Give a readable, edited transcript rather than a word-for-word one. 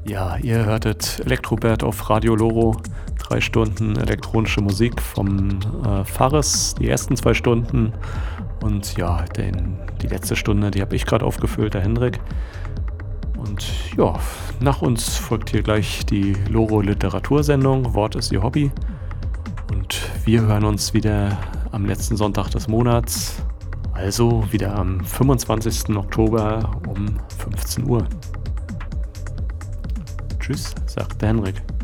Ja, ihr hörtet Elektrobert auf Radio Loro. 3 Stunden elektronische Musik vom Fares, die ersten 2 Stunden. Und ja, die letzte Stunde, die habe ich gerade aufgefüllt, der Hendrik. Und ja, nach uns folgt hier gleich die Loro Literatursendung. Wort ist ihr Hobby. Und wir hören uns wieder am letzten Sonntag des Monats. Also wieder am 25. Oktober um 15 Uhr. Tschüss, sagt der Henrik.